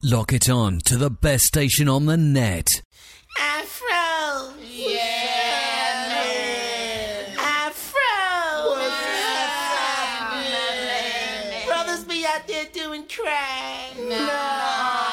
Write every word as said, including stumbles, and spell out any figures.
Lock it on to the best station on the net. Afro! Yeah, man. Afro! What's happening? Brothers be out there doing crime. No.